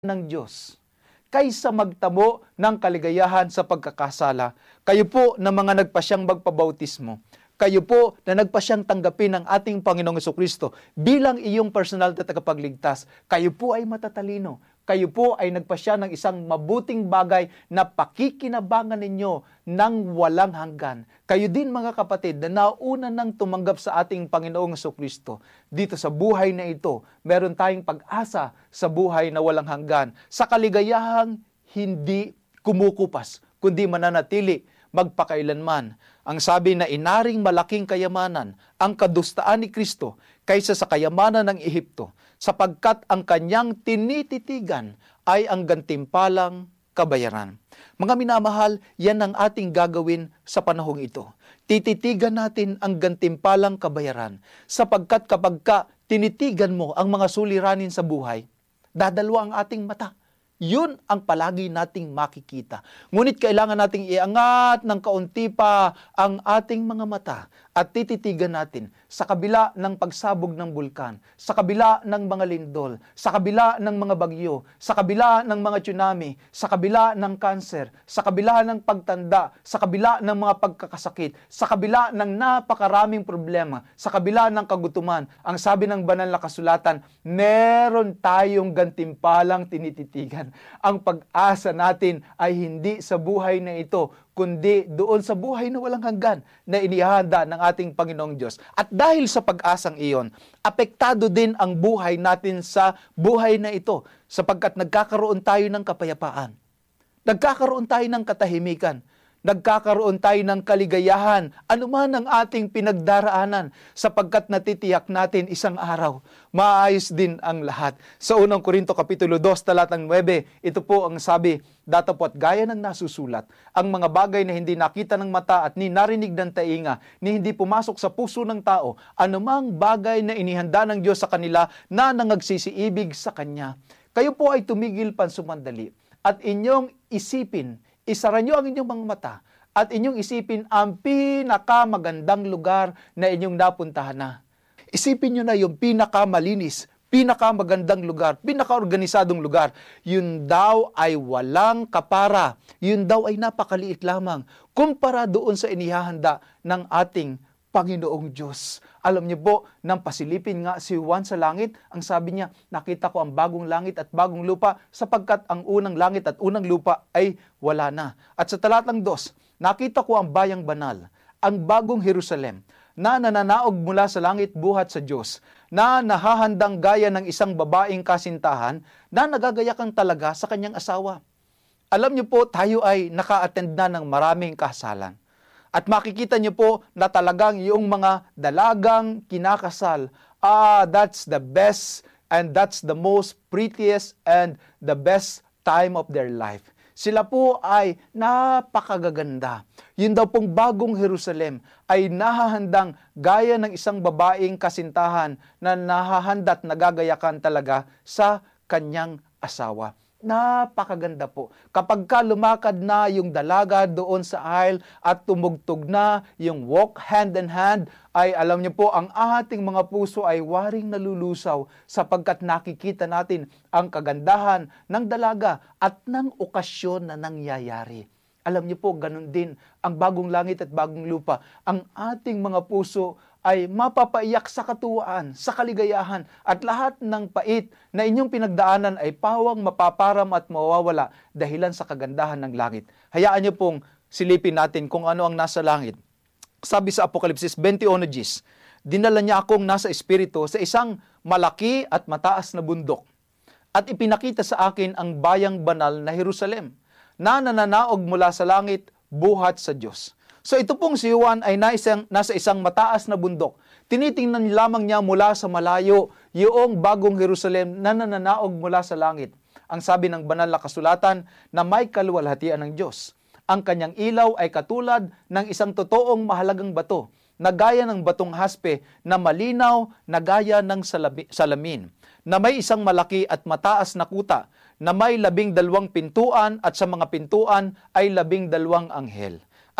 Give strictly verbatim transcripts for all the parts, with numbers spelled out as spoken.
ng Diyos kaysa magtamo ng kaligayahan sa pagkakasala. Kayo po na mga nagpasyang magpabautismo, kayo po na nagpasyang tanggapin ng ating Panginoong Jesucristo bilang iyong personal na tagapagligtas, kayo po ay matatalino. Kayo po ay nagpasya ng isang mabuting bagay na pakikinabangan ninyo ng walang hanggan. Kayo din mga kapatid na nauna nang tumanggap sa ating Panginoong Jesucristo. Dito sa buhay na ito, meron tayong pag-asa sa buhay na walang hanggan. Sa kaligayahang hindi kumukupas, kundi mananatili magpakailanman. Ang sabi na inaring malaking kayamanan ang kadustaan ni Kristo kaysa sa kayamanan ng Ehipto, sapagkat ang kanyang tinititigan ay ang gantimpalang kabayaran. Mga minamahal, yan ang ating gagawin sa panahong ito. Tititigan natin ang gantimpalang kabayaran, sapagkat kapag ka tinitigan mo ang mga suliranin sa buhay, dadalwa ang ating mata. Yun ang palagi nating makikita. Ngunit kailangan nating iangat ng kaunti pa ang ating mga mata at tititigan natin sa kabila ng pagsabog ng bulkan, sa kabila ng mga lindol, sa kabila ng mga bagyo, sa kabila ng mga tsunami, sa kabila ng kanser, sa kabila ng pagtanda, sa kabila ng mga pagkakasakit, sa kabila ng napakaraming problema, sa kabila ng kagutuman. Ang sabi ng banal na kasulatan, meron tayong gantimpalang tinititigan. Ang pag-asa natin ay hindi sa buhay na ito, kundi doon sa buhay na walang hanggan na inihahanda ng ating Panginoong Diyos. At dahil sa pag-asang iyon, apektado din ang buhay natin sa buhay na ito, sapagkat nagkakaroon tayo ng kapayapaan. Nagkakaroon tayo ng katahimikan. Nagkakaroon tayo ng kaligayahan, anuman ang ating pinagdaraanan, sapagkat natitiyak natin isang araw, maayos din ang lahat. Sa unang Korinto Kapitulo two, talatang nine, ito po ang sabi, datapot gaya ng nasusulat, ang mga bagay na hindi nakita ng mata at ni narinig ng tainga, ni hindi pumasok sa puso ng tao, anumang bagay na inihanda ng Diyos sa kanila na nangagsisiibig sa Kanya. Kayo po ay tumigil pansumandali at inyong isipin, isara nyo ang inyong mga mata at inyong isipin ang pinakamagandang lugar na inyong napuntahan na. Isipin nyo na yung pinakamalinis, pinakamagandang lugar, pinakaorganisadong lugar. Yun daw ay walang kapara. Yun daw ay napakaliit lamang kumpara doon sa inihahanda ng ating Panginoong Diyos. Alam niyo po, nang pasilipin nga si Juan sa langit, ang sabi niya, nakita ko ang bagong langit at bagong lupa sapagkat ang unang langit at unang lupa ay wala na. At sa talatang dos, nakita ko ang bayang banal, ang bagong Jerusalem, na nananaog mula sa langit buhat sa Diyos, na nahahandang gaya ng isang babaeng kasintahan na nagagayakan talaga sa kanyang asawa. Alam niyo po, tayo ay naka-attend na ng maraming kasalan. At makikita niyo po na talagang yung mga dalagang kinakasal, ah, that's the best and that's the most prettiest and the best time of their life. Sila po ay napakagaganda. Yun daw pong bagong Jerusalem ay nahahandang gaya ng isang babaeng kasintahan na nahahanda at nagagayakan talaga sa kanyang asawa. Napakaganda po. Kapag ka lumakad na yung dalaga doon sa aisle at tumugtog na yung walk hand in hand, ay alam niyo po, ang ating mga puso ay waring nalulusaw sapagkat nakikita natin ang kagandahan ng dalaga at ng okasyon na nangyayari. Alam niyo po, ganun din ang bagong langit at bagong lupa. Ang ating mga puso ay mapapaiyak sa katuwaan, sa kaligayahan, at lahat ng pait na inyong pinagdaanan ay pawang mapaparam at mawawala dahilan sa kagandahan ng langit. Hayaan niyo pong silipin natin kung ano ang nasa langit. Sabi sa Apokalipsis twenty-one, dinala niya akong nasa espiritu sa isang malaki at mataas na bundok, at ipinakita sa akin ang bayang banal na Jerusalem, na nananaog mula sa langit buhat sa Diyos. So ito pong si Juan ay naisang, nasa isang mataas na bundok. Tinitingnan lamang niya mula sa malayo yung bagong Jerusalem na nananaog mula sa langit. Ang sabi ng banal na kasulatan na may kaluwalhatian ng Diyos. Ang kanyang ilaw ay katulad ng isang totoong mahalagang bato, na gaya ng batong haspe na malinaw na gaya ng salabi, salamin, na may isang malaki at mataas na kuta, na may labing dalawang pintuan at sa mga pintuan ay labing dalawang anghel.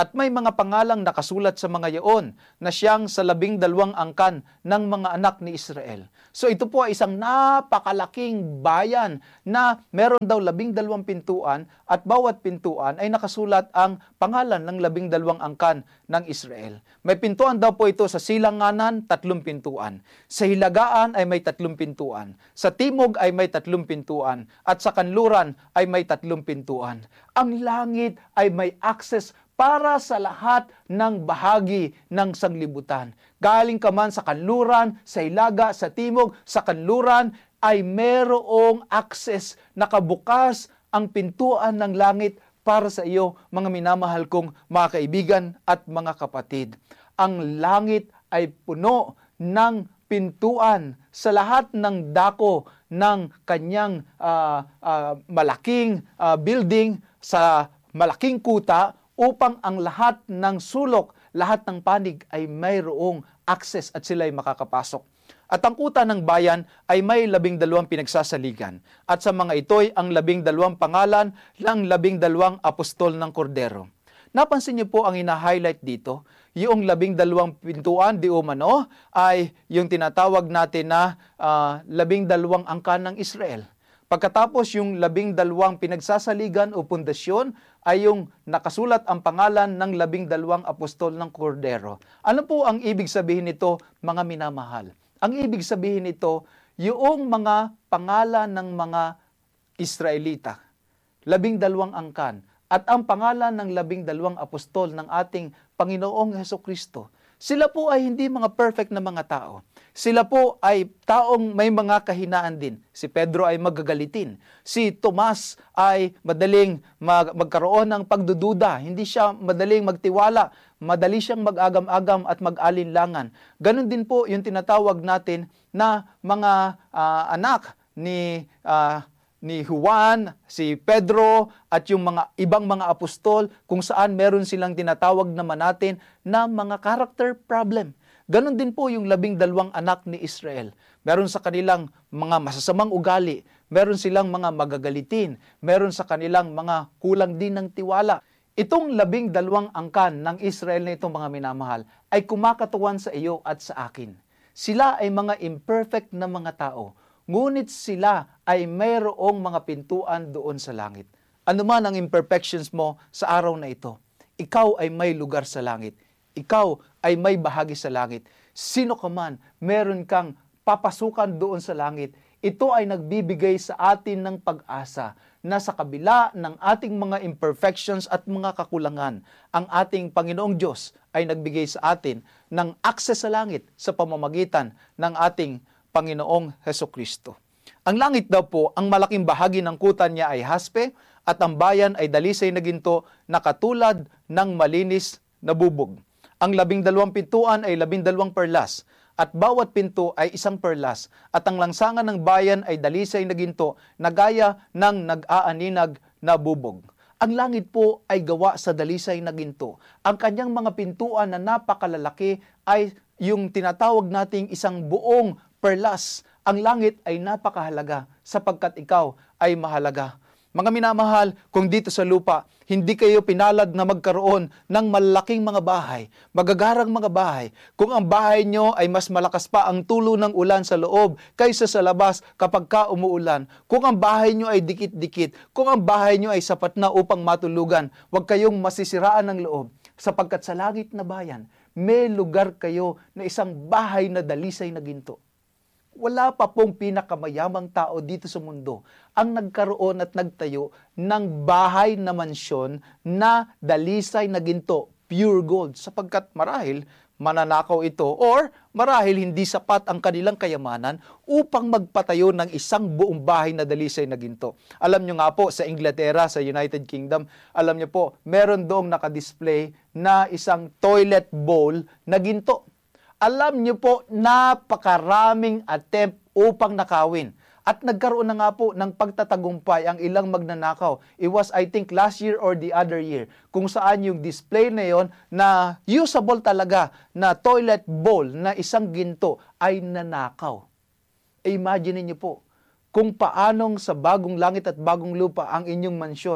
At may mga pangalang nakasulat sa mga yaon na siyang sa labing dalawang angkan ng mga anak ni Israel. So ito po ay isang napakalaking bayan na meron daw labing dalawang pintuan at bawat pintuan ay nakasulat ang pangalan ng labing dalawang angkan ng Israel. May pintuan daw po ito sa silanganan, tatlong pintuan. Sa hilagaan ay may tatlong pintuan. Sa timog ay may tatlong pintuan. At sa kanluran ay may tatlong pintuan. Ang langit ay may access para sa lahat ng bahagi ng sanglibutan. Galing ka man sa kanluran, sa hilaga, sa timog, sa kanluran, ay merong access, nakabukas ang pintuan ng langit para sa iyo, mga minamahal kong mga kaibigan at mga kapatid. Ang langit ay puno ng pintuan sa lahat ng dako ng kanyang uh, uh, malaking uh, building, sa malaking kuta, upang ang lahat ng sulok, lahat ng panig ay mayroong access at sila ay makakapasok. At ang kuta ng bayan ay may labing dalawang pinagsasaligan. At sa mga ito'y ang labing dalawang pangalan ng labing dalawang apostol ng Kordero. Napansin niyo po ang ina-highlight dito, yung labing dalawang pintuan di umano ay yung tinatawag natin na uh, labing dalawang angkan ng Israel. Pagkatapos yung labing dalawang pinagsasaligan o pundasyon ay yung nakasulat ang pangalan ng labing dalawang apostol ng Kordero. Ano po ang ibig sabihin nito, mga minamahal? Ang ibig sabihin nito, yung mga pangalan ng mga Israelita, labing dalawang angkan, at ang pangalan ng labing dalawang apostol ng ating Panginoong Hesukristo. Sila po ay hindi mga perfect na mga tao. Sila po ay taong may mga kahinaan din. Si Pedro ay magagalitin. Si Tomas ay madaling mag- magkaroon ng pagdududa. Hindi siya madaling magtiwala. Madali siyang mag-agam-agam at mag-alinlangan. Ganon din po yung tinatawag natin na mga uh, anak ni uh, ni Juan, si Pedro, at yung mga ibang mga apostol, kung saan meron silang tinatawag naman natin na mga character problem. Ganon din po yung labing dalawang anak ni Israel. Meron sa kanilang mga masasamang ugali, meron silang mga magagalitin, meron sa kanilang mga kulang din ng tiwala. Itong labing dalawang angkan ng Israel na itong mga minamahal ay kumakatuwan sa iyo at sa akin. Sila ay mga imperfect na mga tao. Ngunit sila ay mayroong mga pintuan doon sa langit. Ano man ang imperfections mo sa araw na ito, ikaw ay may lugar sa langit. Ikaw ay may bahagi sa langit. Sino ka man, meron kang papasukan doon sa langit. Ito ay nagbibigay sa atin ng pag-asa na sa kabila ng ating mga imperfections at mga kakulangan, ang ating Panginoong Diyos ay nagbigay sa atin ng access sa langit sa pamamagitan ng ating Panginoong Hesukristo. Ang langit daw po, ang malaking bahagi ng kuta niya ay haspe at ang bayan ay dalisay na ginto na katulad ng malinis na bubog. Ang labing dalawang pintuan ay labing dalawang perlas at bawat pinto ay isang perlas at ang langsangan ng bayan ay dalisay na ginto na gaya ng nag-aaninag na bubog. Ang langit po ay gawa sa dalisay na ginto. Ang kanyang mga pintuan na napakalalaki ay yung tinatawag nating isang buong perlas. Ang langit ay napakahalaga sapagkat ikaw ay mahalaga. Mga minamahal, kung dito sa lupa, hindi kayo pinalad na magkaroon ng malaking mga bahay, magagarang mga bahay, kung ang bahay nyo ay mas malakas pa ang tulo ng ulan sa loob kaysa sa labas kapag ka umuulan, kung ang bahay nyo ay dikit-dikit, kung ang bahay nyo ay sapat na upang matulugan, huwag kayong masisiraan ng loob, sapagkat sa langit na bayan, may lugar kayo na isang bahay na dalisay na ginto. Wala pa pong pinakamayamang tao dito sa mundo ang nagkaroon at nagtayo ng bahay na mansyon na dalisay na ginto, pure gold, sapagkat marahil mananakaw ito or marahil hindi sapat ang kanilang kayamanan upang magpatayo ng isang buong bahay na dalisay na ginto. Alam nyo nga po, sa Inglaterra, sa United Kingdom, alam nyo po, meron doong nakadisplay na isang toilet bowl na ginto. Alam niyo po, napakaraming attempt upang nakawin. At nagkaroon na nga po ng pagtatagumpay ang ilang magnanakaw. It was, I think, last year or the other year, kung saan yung display na yon na usable talaga na toilet bowl na isang ginto ay nanakaw. Imagine niyo po, kung paanong sa bagong langit at bagong lupa ang inyong mansyon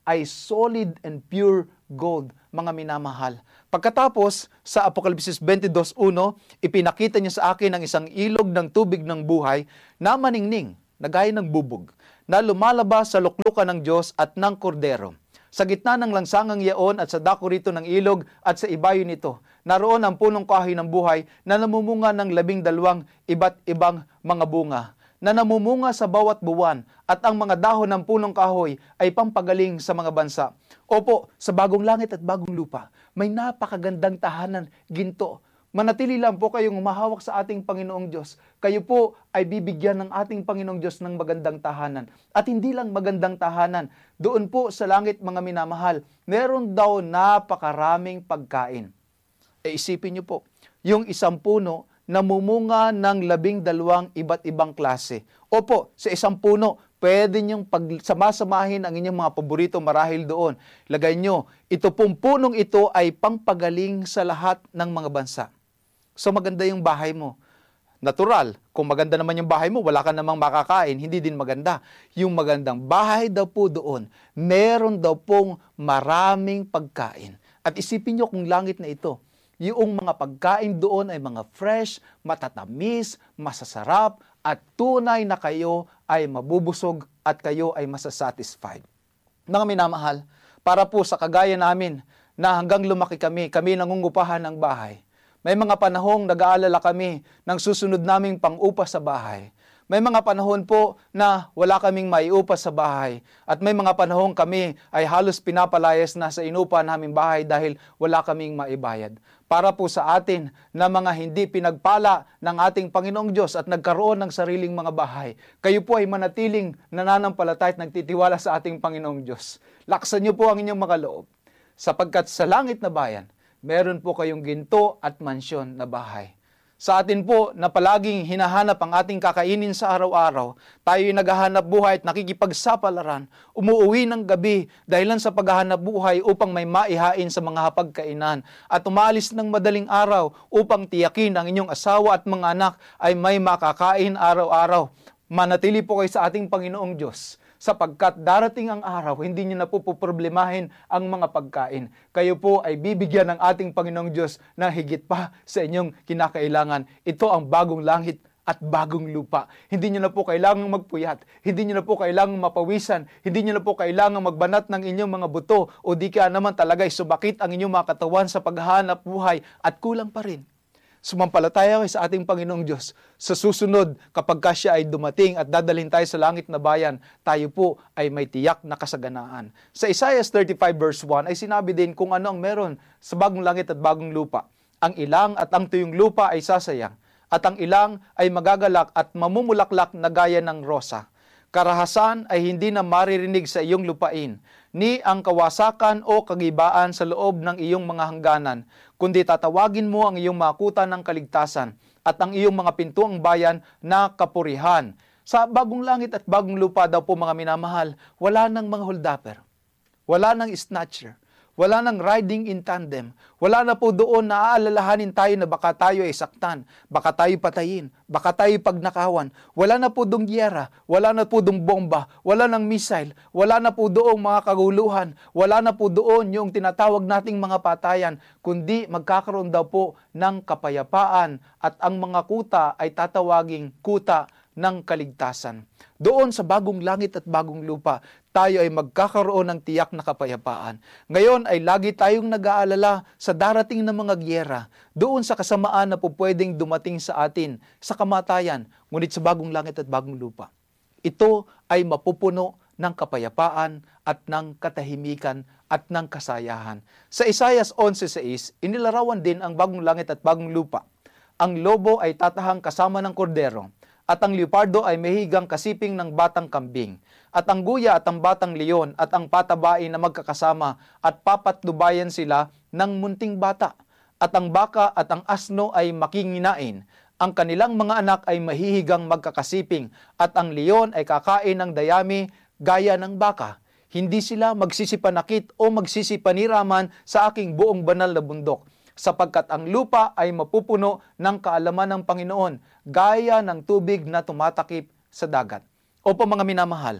ay solid and pure gold, mga minamahal. Pagkatapos, sa Apokalipsis twenty-two one, ipinakita niya sa akin ang isang ilog ng tubig ng buhay na maningning, na gaya ng bubog, na lumalabas sa luklukan ng Diyos at ng Kordero. Sa gitna ng langsangang yaon at sa dako rito ng ilog at sa ibayo nito, naroon ang punong kahoy ng buhay na namumunga ng labing dalawang iba't ibang mga bunga, na namumunga sa bawat buwan, at ang mga dahon ng punong kahoy ay pampagaling sa mga bansa. Opo, sa bagong langit at bagong lupa, may napakagandang tahanan, ginto. Manatili lang po kayong umahawak sa ating Panginoong Diyos. Kayo po ay bibigyan ng ating Panginoong Diyos ng magandang tahanan. At hindi lang magandang tahanan, doon po sa langit, mga minamahal, meron daw napakaraming pagkain. E isipin niyo po, yung isang puno namumunga ng labing dalawang iba't ibang klase. Opo, sa isang puno, pwede niyong pagsamasamahin ang inyong mga paborito marahil doon. Lagay niyo, ito pong punong ito ay pangpagaling sa lahat ng mga bansa. So maganda yung bahay mo. Natural, kung maganda naman yung bahay mo, wala ka namang makakain, hindi din maganda. Yung magandang bahay daw po doon, meron daw pong maraming pagkain. At isipin nyo kung langit na ito, yung mga pagkain doon ay mga fresh, matatamis, masasarap, at tunay na kayo ay mabubusog at kayo ay masasatisfied. Mga minamahal, para po sa kagaya namin na hanggang lumaki kami, kami nangungupahan ng bahay. May mga panahong nag-aalala kami ng susunod naming pang-upa sa bahay. May mga panahon po na wala kaming maiupa sa bahay. At may mga panahong kami ay halos pinapalayas na sa inupa naming bahay dahil wala kaming maibayad. Para po sa atin na mga hindi pinagpala ng ating Panginoong Diyos at nagkaroon ng sariling mga bahay, kayo po ay manatiling nananampalataya at nagtitiwala sa ating Panginoong Diyos. Laksan niyo po ang inyong mga loob, sapagkat sa langit na bayan, meron po kayong ginto at mansyon na bahay. Sa atin po na palaging hinahanap ang ating kakainin sa araw-araw, tayo'y naghahanap buhay at nakikipagsapalaran, umuuwi ng gabi dahilan sa paghahanap buhay upang may maihain sa mga hapagkainan, at umalis ng madaling araw upang tiyakin ang inyong asawa at mga anak ay may makakain araw-araw. Manatili po kayo sa ating Panginoong Diyos, sapagkat darating ang araw, hindi niyo na po poproblemahin ang mga pagkain. Kayo po ay bibigyan ng ating Panginoong Diyos na higit pa sa inyong kinakailangan. Ito ang bagong langit at bagong lupa. Hindi niyo na po kailangang magpuyat, hindi niyo na po kailangang mapawisan, hindi niyo na po kailangang magbanat ng inyong mga buto, o di kaya naman talaga sumakit ang inyong mga katawan sa paghahanap buhay at kulang pa rin. Sumampalataya kayo sa ating Panginoong Diyos. Sa susunod, kapag ka siya ay dumating at dadalhin tayo sa langit na bayan, tayo po ay may tiyak na kasaganaan. Sa Isaiah thirty-five verse one ay sinabi din kung ano ang meron sa bagong langit at bagong lupa. Ang ilang at ang tuyong lupa ay sasayang, at ang ilang ay magagalak at mamumulaklak na gaya ng rosa. Karahasan ay hindi na maririnig sa iyong lupain, ni ang kawasakan o kagibaan sa loob ng iyong mga hangganan, kundi tatawagin mo ang iyong mga kuta ng kaligtasan at ang iyong mga pintuang bayan na kapurihan. Sa bagong langit at bagong lupa daw po, mga minamahal, wala nang mga holdapper, wala nang snatcher, wala nang riding in tandem, wala na po doon na aalalahanin tayo na baka tayo ay saktan, baka tayo patayin, baka tayo pagnakawan, wala na po doong giyera, wala na po doong bomba, wala nang missile, wala na po doong mga kaguluhan, wala na po doon yung tinatawag nating mga patayan, kundi magkakaroon daw po ng kapayapaan at ang mga kuta ay tatawaging kuta ng kaligtasan. Doon sa bagong langit at bagong lupa, tayo ay magkakaroon ng tiyak na kapayapaan. Ngayon ay lagi tayong nag-aalala sa darating na mga giyera, doon sa kasamaan na po pwedeng dumating sa atin, sa kamatayan, ngunit sa bagong langit at bagong lupa. Ito ay mapupuno ng kapayapaan at ng katahimikan at ng kasayahan. Sa Isaiah eleven six, inilarawan din ang bagong langit at bagong lupa. Ang lobo ay tatahang kasama ng kordero, at ang leopardo ay mahigang kasiping ng batang kambing, at ang guya at ang batang leon at ang patabain na magkakasama, at papatnubayan sila ng munting bata, at ang baka at ang asno ay makinginain, ang kanilang mga anak ay mahihigang magkakasiping, at ang leon ay kakain ng dayami gaya ng baka. Hindi sila magsisipanakit o magsisipaniraman sa aking buong banal na bundok, sapagkat ang lupa ay mapupuno ng kaalaman ng Panginoon, gaya ng tubig na tumatakip sa dagat. Opo, mga minamahal,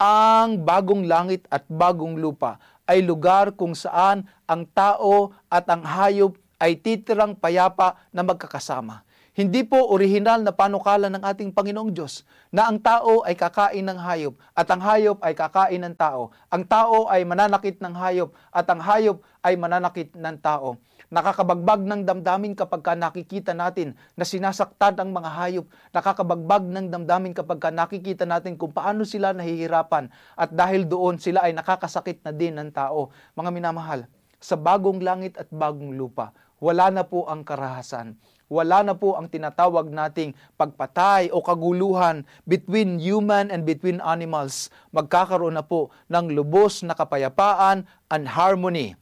Ang bagong langit at bagong lupa ay lugar kung saan ang tao at ang hayop ay titirang payapa na magkakasama. Hindi po orihinal na panukala ng ating Panginoong Diyos na ang tao ay kakain ng hayop at ang hayop ay kakain ng tao. Ang tao ay mananakit ng hayop at ang hayop ay mananakit ng tao. Nakakabagbag ng damdamin kapag ka nakikita natin na sinasaktan ang mga hayop. Nakakabagbag ng damdamin kapag ka nakikita natin kung paano sila nahihirapan at dahil doon sila ay nakakasakit na din ng tao. Mga minamahal, sa bagong langit at bagong lupa, wala na po ang karahasan. Wala na po ang tinatawag nating pagpatay o kaguluhan between human and between animals. Magkakaroon na po ng lubos na kapayapaan and harmony.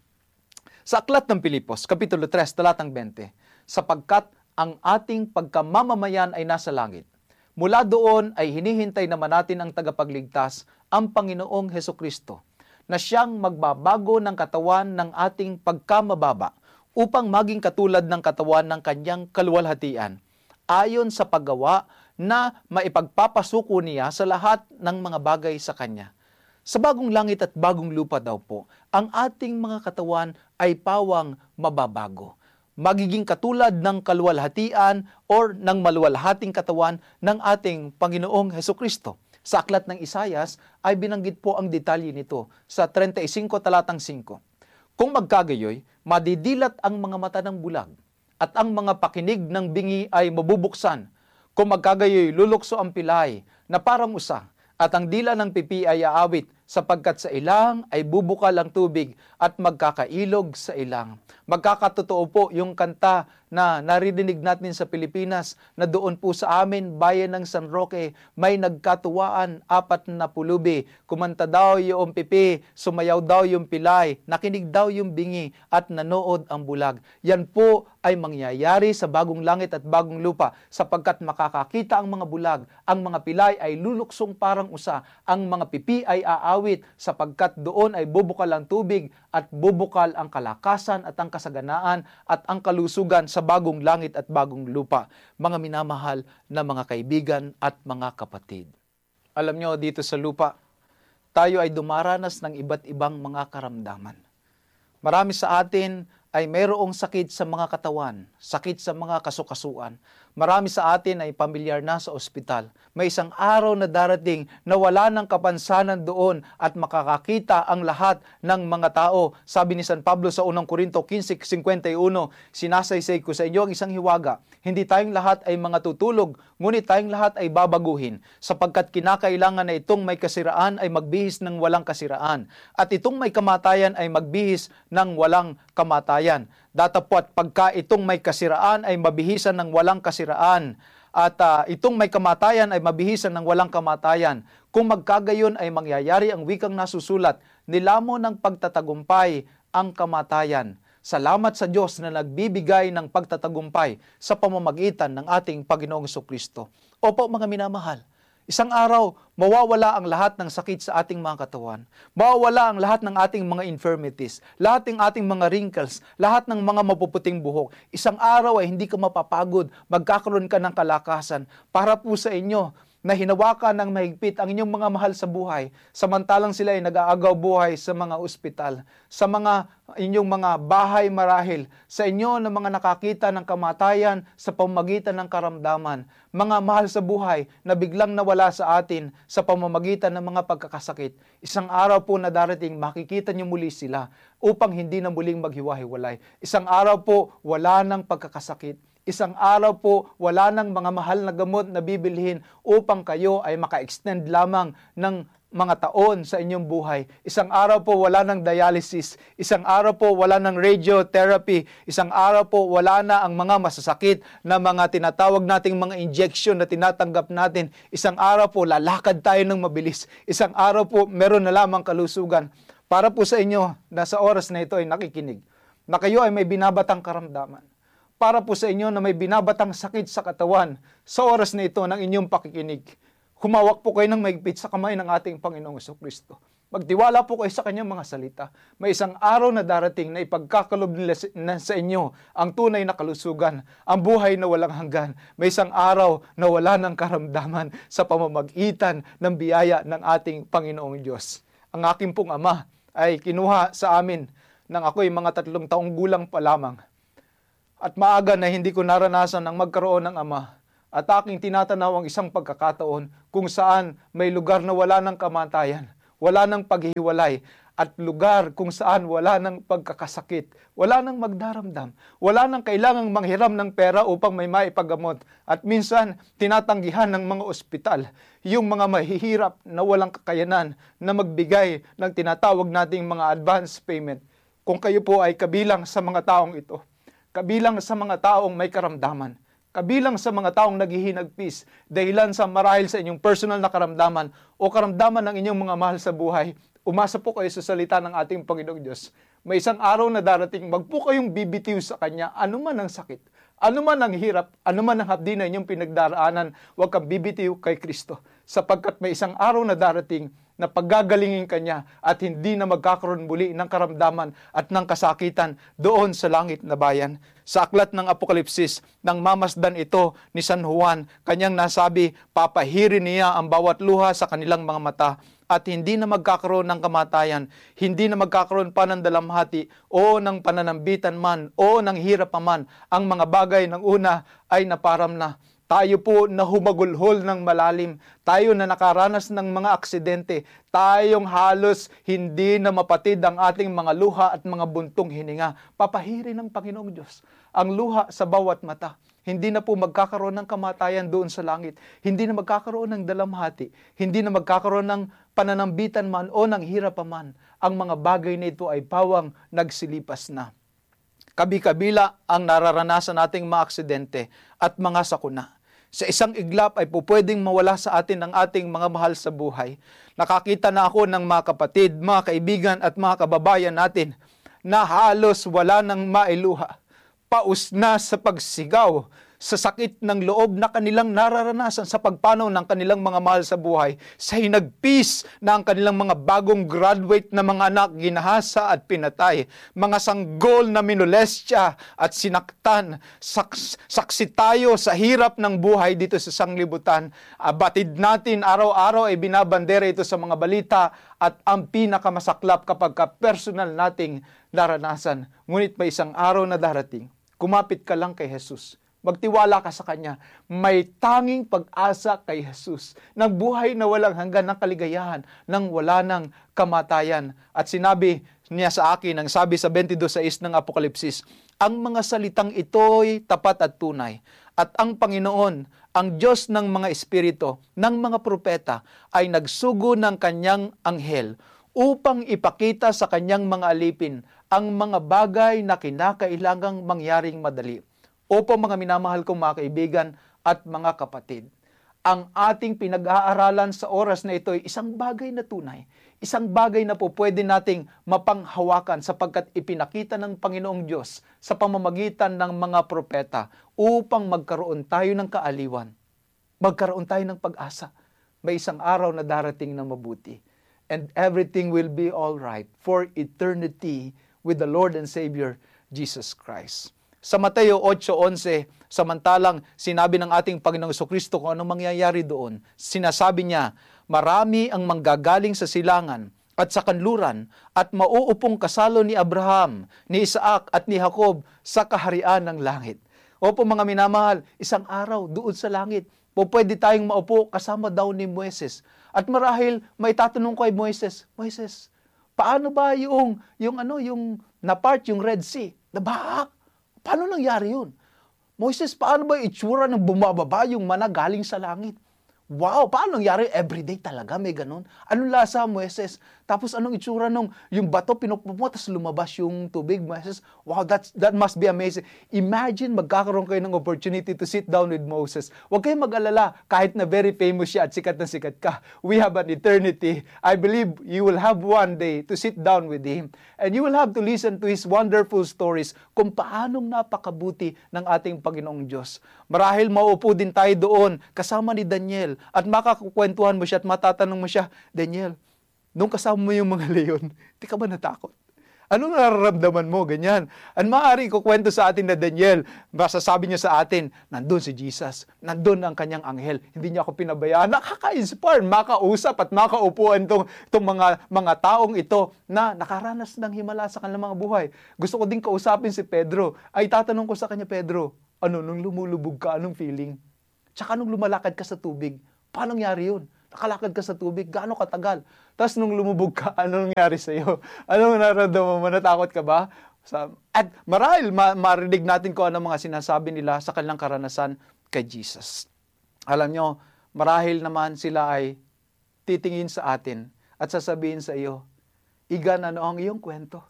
Sa Aklat ng Pilipos, Kapitulo three, talatang twenty, sapagkat ang ating pagkamamamayan ay nasa langit. Mula doon ay hinihintay naman natin ang tagapagligtas, ang Panginoong Hesukristo, na siyang magbabago ng katawan ng ating pagkamababa, upang maging katulad ng katawan ng kanyang kaluwalhatian, ayon sa paggawa na maipagpapasuko niya sa lahat ng mga bagay sa kanya. Sa bagong langit at bagong lupa daw po, ang ating mga katawan ay pawang mababago. Magiging katulad ng kaluwalhatian or ng maluwalhating katawan ng ating Panginoong Hesukristo. Sa Aklat ng Isayas ay binanggit po ang detalye nito sa thirty-five talatang five. Kung magkagayoy, madidilat ang mga mata ng bulag at ang mga pakinig ng bingi ay mabubuksan. Kung magkagayoy, lulukso ang pilay na parang usa at ang dila ng pipi ay aawit sapagkat sa ilang ay bubukal ang tubig at magkakailog sa ilang. Magkakatotoo po yung kanta na naririnig natin sa Pilipinas na doon po sa amin, bayan ng San Roque, may nagkatuwaan, apat na pulubi. Kumanta daw yung pipi, sumayaw daw yung pilay, nakinig daw yung bingi at nanood ang bulag. Yan po ay mangyayari sa bagong langit at bagong lupa sapagkat makakakita ang mga bulag, ang mga pilay ay luluksong parang usa, ang mga pipi ay aawit sapagkat doon ay bubukal ang tubig at bubukal ang kalakasan at ang kasaganaan at ang kalusugan sa bagong langit at bagong lupa. Mga minamahal na mga kaibigan at mga kapatid. Alam nyo, dito sa lupa, tayo ay dumaranas ng iba't ibang mga karamdaman. Marami sa atin ay mayroong sakit sa mga katawan, sakit sa mga kasukasuan. Marami sa atin ay pamilyar na sa ospital. May isang araw na darating na wala ng kapansanan doon at makakakita ang lahat ng mga tao. Sabi ni San Pablo sa unang Korinto fifteen fifty-one, sinasaysay ko sa inyo ang isang hiwaga. Hindi tayong lahat ay mga tutulog, ngunit tayong lahat ay babaguhin, sapagkat kinakailangan na itong may kasiraan ay magbihis ng walang kasiraan, at itong may kamatayan ay magbihis ng walang kamatayan. Datapwat pagka itong may kasiraan ay mabihisan ng walang kasiraan, at uh, itong may kamatayan ay mabihisan ng walang kamatayan. Kung magkagayon ay mangyayari ang wikang nasusulat, nilamon ng pagtatagumpay ang kamatayan. Salamat sa Diyos na nagbibigay ng pagtatagumpay sa pamamagitan ng ating Panginoong Jesucristo. Opo mga minamahal, isang araw, mawawala ang lahat ng sakit sa ating mga katawan. Mawawala ang lahat ng ating mga infirmities, lahat ng ating mga wrinkles, lahat ng mga mapuputing buhok. Isang araw ay hindi ka mapapagod, magkakaroon ka ng kalakasan. Para po sa inyo, na hinawakan ng mahigpit ang inyong mga mahal sa buhay, samantalang sila ay nag-aagaw buhay sa mga ospital, sa mga inyong mga bahay marahil, sa inyo na mga nakakita ng kamatayan sa pamamagitan ng karamdaman, mga mahal sa buhay na biglang nawala sa atin sa pamamagitan ng mga pagkakasakit. Isang araw po na darating, makikita niyo muli sila upang hindi na muling maghiwa-hiwalay. Isang araw po, wala ng pagkakasakit. Isang araw po, wala nang mga mahal na gamot na bibilhin upang kayo ay maka-extend lamang ng mga taon sa inyong buhay. Isang araw po, wala ng dialysis. Isang araw po, wala ng radiotherapy. Isang araw po, wala na ang mga masasakit na mga tinatawag nating mga injection na tinatanggap natin. Isang araw po, lalakad tayo ng mabilis. Isang araw po, meron na lamang kalusugan. Para po sa inyo na sa oras na ito ay nakikinig, na kayo ay may binabatang karamdaman. Para po sa inyo na may binabatang sakit sa katawan sa oras na ito ng inyong pakikinig. Humawak po kayo ng mahigpit sa kamay ng ating Panginoong Jesucristo. Magtiwala po kayo sa kanyang mga salita. May isang araw na darating na ipagkakalob nila na sa inyo ang tunay na kalusugan, ang buhay na walang hanggan. May isang araw na wala ng karamdaman sa pamamagitan ng biyaya ng ating Panginoong Diyos. Ang aking pong ama ay kinuha sa amin nang ako'y mga tatlong taong gulang pa lamang. At maaga na hindi ko naranasan ang magkaroon ng ama. At aking tinatanaw ang isang pagkakataon kung saan may lugar na wala ng kamatayan, wala ng paghihiwalay, at lugar kung saan wala ng pagkakasakit, wala ng magdaramdam, wala ng kailangang manghiram ng pera upang may maipagamot. At minsan, tinatanggihan ng mga ospital yung mga mahihirap na walang kakayanan na magbigay ng tinatawag nating mga advance payment. Kung kayo po ay kabilang sa mga taong ito, kabilang sa mga taong may karamdaman, kabilang sa mga taong naghihinagpis dahilan sa marahil sa inyong personal na karamdaman o karamdaman ng inyong mga mahal sa buhay, umasa po kayo sa salita ng ating Panginoong Diyos. May isang araw na darating, wag po kayong bibitiw sa Kanya, anuman ang sakit, anuman ang hirap, anuman ang hapdi na inyong pinagdaraanan, wag kang bibitiw kay Kristo. Sapagkat may isang araw na darating na paggagalingin Kanya at hindi na magkakaroon muli ng karamdaman at ng kasakitan doon sa langit na bayan. Sa aklat ng Apokalipsis, nang mamasdan ito ni San Juan, kanyang nasabi, papahirin niya ang bawat luha sa kanilang mga mata at hindi na magkakaroon ng kamatayan, hindi na magkakaroon pa ng dalamhati o ng pananambitan man o ng hirap pa man. Ang mga bagay ng una ay naparam na. Tayo po na humagulhol ng malalim, tayo na nakaranas ng mga aksidente, tayong halos hindi na mapatid ang ating mga luha at mga buntong hininga. Papahirin ng Panginoong Diyos ang luha sa bawat mata. Hindi na po magkakaroon ng kamatayan doon sa langit. Hindi na magkakaroon ng dalamhati. Hindi na magkakaroon ng pananambitan man o ng hirap pa man. Ang mga bagay na ito ay pawang nagsilipas na. Kabi-kabila ang nararanasan nating mga aksidente at mga sakuna. Sa isang iglap ay po pwedeng mawala sa atin ang ating mga mahal sa buhay. Nakakita na ako ng mga kapatid, mga kaibigan at mga kababayan natin na halos wala nang mailuha. Paus na sa pagsigaw, sa sakit ng loob na kanilang nararanasan sa pagpanaw ng kanilang mga mahal sa buhay, sa hinagpis na ang kanilang mga bagong graduate na mga anak ginahasa at pinatay, mga sanggol na minolestya at sinaktan. Saks, saksi tayo sa hirap ng buhay dito sa sanglibutan. Batid natin araw-araw ay binabandera ito sa mga balita at ang pinakamasaklap kapag ka personal nating naranasan. Ngunit may isang araw na darating, kumapit ka lang kay Jesus. Magtiwala ka sa Kanya. May tanging pag-asa kay Jesus ng buhay na walang hanggan ng kaligayahan, nang wala ng kamatayan. At sinabi niya sa akin, ang sabi sa twenty-two six ng Apokalipsis, ang mga salitang ito'y tapat at tunay. At ang Panginoon, ang Diyos ng mga espiritu, ng mga propeta, ay nagsugo ng Kanyang anghel upang ipakita sa Kanyang mga alipin ang mga bagay na kinakailangang mangyaring madali. Opo mga minamahal kong mga kaibigan at mga kapatid, ang ating pinag-aaralan sa oras na ito ay isang bagay na tunay, isang bagay na po pwede nating mapanghawakan sapagkat ipinakita ng Panginoong Diyos sa pamamagitan ng mga propeta upang magkaroon tayo ng kaaliwan, magkaroon tayo ng pag-asa. May isang araw na darating na mabuti and everything will be all right for eternity with the Lord and Savior Jesus Christ. Sa Mateo eight eleven, samantalang sinabi ng ating Panginoong Jesucristo kung anong mangyayari doon, sinasabi niya, marami ang manggagaling sa silangan at sa kanluran at mauupong kasalo ni Abraham, ni Isaac at ni Jacob sa kaharian ng langit. Opo mga minamahal, isang araw doon sa langit, po pwede tayong maupo kasama daw ni Moises. At marahil may tatanong ko kay Moises, Moises, paano ba yung, yung ano, yung na-part, yung Red Sea? Nabaha? Paano nangyari yun? Moises, paano ba itsura ng bumababa yung mana galing sa langit? Wow, paano nangyari? Everyday talaga may ganun. Anong lasa, Moises? Tapos anong itsura nung yung bato pinupmo tapos lumabas yung tubig, Moises? Wow, that's, that must be amazing. Imagine magkakaroon kayo ng opportunity to sit down with Moses. Huwag kayong mag-alala kahit na very famous siya at sikat na sikat ka. We have an eternity. I believe you will have one day to sit down with him. And you will have to listen to his wonderful stories kung paanong napakabuti ng ating Panginoong Diyos. Marahil mauupo din tayo doon kasama ni Daniel at makakukwentuhan mo siya at matatanong mo siya, Daniel, Nung kasama mo yung mga leon, di ka ba natakot? Anong nararamdaman mo? Ganyan. Ang maaari kukwento sa atin na Daniel, masasabi niya sa atin, nandun si Jesus, nandun ang kanyang anghel, hindi niya ako pinabayaan. Nakaka-inspire, makausap at makaupuan tong, tong mga, mga taong ito na nakaranas ng himala sa kanilang mga buhay. Gusto ko din kausapin si Pedro. Ay tatanong ko sa kanya, Pedro, ano nung lumulubog ka, anong feeling? Tsaka nung lumalakad ka sa tubig, paano nangyari yun? Nakalakad ka sa tubig, gaano katagal? Tapos nung lumubog ka, ano nangyari sa iyo? Anong nararamdaman mo? Natakot ka ba? Sa, at marahil ma- marinig natin kung ano mga sinasabi nila sa kanilang karanasan kay Jesus. Alam nyo, marahil naman sila ay titingin sa atin at sasabihin sa iyo, Igan, ano ang iyong kwento?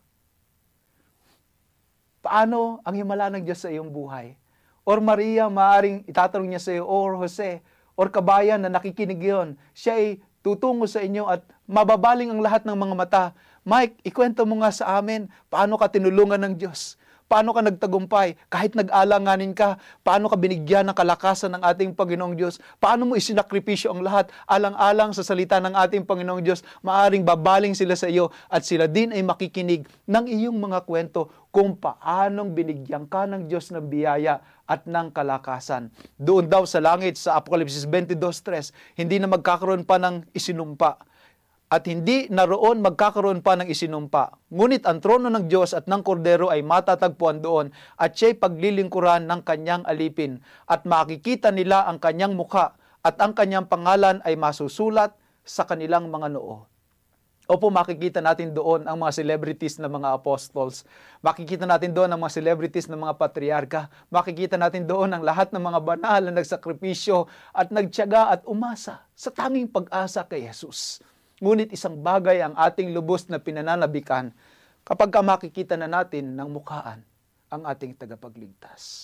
Paano ang himala ng Diyos sa iyong buhay? Or Maria, maaring itatanong niya sa iyo, or Jose, or kabayan na nakikinig yon, siya ay tutungo sa inyo at mababaling ang lahat ng mga mata. Mike, ikwento mo nga sa amin, paano ka tinulungan ng Diyos? Paano ka nagtagumpay? Kahit nag-alanganin ka, paano ka binigyan ng kalakasan ng ating Panginoong Diyos? Paano mo isinakripisyo ang lahat? Alang-alang sa salita ng ating Panginoong Diyos, maaring babaling sila sa iyo at sila din ay makikinig ng iyong mga kwento kung paanong binigyan ka ng Diyos ng biyaya at ng kalakasan. Doon daw sa langit, sa Apokalipsis twenty-two three, hindi na magkakaroon pa ng isinumpa. At hindi naroon magkakaroon pa ng isinumpa. Ngunit ang trono ng Diyos at ng Kordero ay matatagpuan doon at siya'y paglilingkuran ng kanyang alipin at makikita nila ang kanyang mukha at ang kanyang pangalan ay masusulat sa kanilang mga noo. Opo, makikita natin doon ang mga celebrities ng mga apostles. Makikita natin doon ang mga celebrities ng mga patriarka. Makikita natin doon ang lahat ng mga banal na nagsakripisyo at nagtiyaga at umasa sa tanging pag-asa kay Jesus. Ngunit isang bagay ang ating lubos na pinananabikan kapag ka makikita na natin ng mukhaan ang ating tagapagligtas.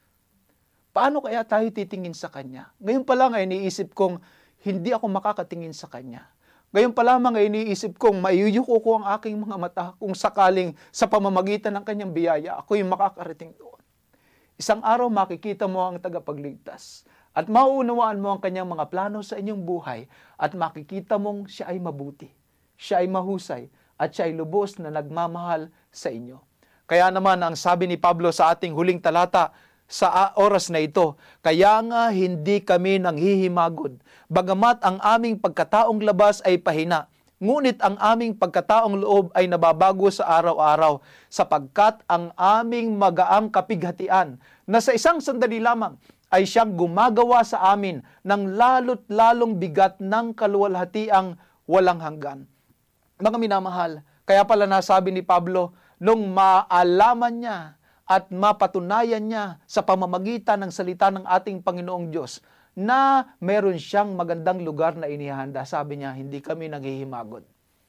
Paano kaya tayo titingin sa Kanya? Ngayon pa lang ay iniisip kong hindi ako makakatingin sa Kanya. Ngayon pa lamang ay iniisip kong maiyuyuko ko ang aking mga mata kung sakaling sa pamamagitan ng Kanyang biyaya ako yung makakarating doon. Isang araw makikita mo ang tagapagligtas. At mauunawaan mo ang kanyang mga plano sa inyong buhay at makikita mong siya ay mabuti, siya ay mahusay, at siya ay lubos na nagmamahal sa inyo. Kaya naman ang sabi ni Pablo sa ating huling talata sa oras na ito, kaya nga hindi kami nanghihimagod, bagamat ang aming pagkataong labas ay pahina, ngunit ang aming pagkataong loob ay nababago sa araw-araw, sapagkat ang aming magaang kapighatian na sa isang sandali lamang ay siyang gumagawa sa amin ng lalo't lalong bigat ng kaluwalhatiang walang hanggan. Mga minamahal, kaya pala nasabi ni Pablo, nung maalaman niya at mapatunayan niya sa pamamagitan ng salita ng ating Panginoong Diyos na meron siyang magandang lugar na inihanda, sabi niya, hindi kami naghihimagod.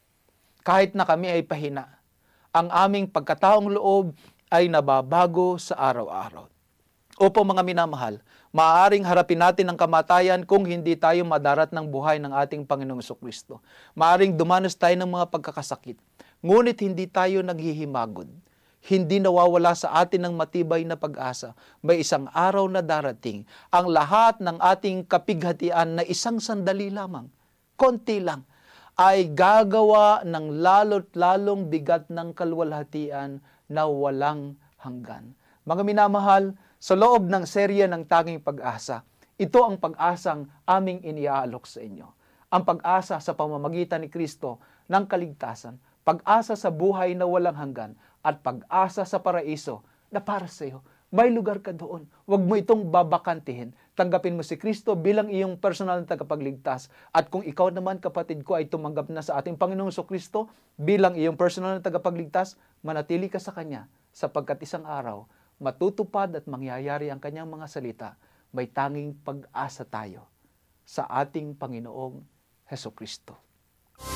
Kahit na kami ay pahina, ang aming pagkataong loob ay nababago sa araw-araw. Opo mga minamahal, maaaring harapin natin ang kamatayan kung hindi tayo madarat ng buhay ng ating Panginoong Jesucristo. Maaaring dumanas tayo ng mga pagkakasakit, ngunit hindi tayo naghihimagod. Hindi nawawala sa atin ng matibay na pag-asa. May isang araw na darating, ang lahat ng ating kapighatian na isang sandali lamang, konti lang, ay gagawa ng lalo't lalong bigat ng kaluwalhatian na walang hanggan. Mga minamahal, sa loob ng serye ng Tanging Pag-asa, ito ang pag-asang aming iniaalok sa inyo. Ang pag-asa sa pamamagitan ni Kristo ng kaligtasan, pag-asa sa buhay na walang hanggan, at pag-asa sa paraiso na para sa iyo. May lugar ka doon. Huwag mo itong babakantihin. Tanggapin mo si Kristo bilang iyong personal na tagapagligtas. At kung ikaw naman, kapatid ko, ay tumanggap na sa ating Panginoong Jesucristo bilang iyong personal na tagapagligtas, manatili ka sa Kanya sapagkat isang araw, matutupad at mangyayari ang kanyang mga salita, may tanging pag-asa tayo sa ating Panginoong Hesukristo.